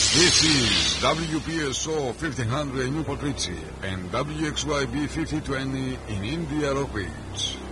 This is WPSO 1500 in Newport Richie and WXYB 5020 in India Rock Beach.